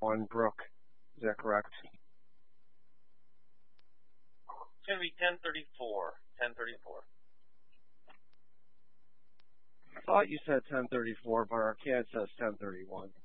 1, Brooke. Is that correct? It's going to be 1034. 1034. I thought you said 1034, but our CAD says 1031.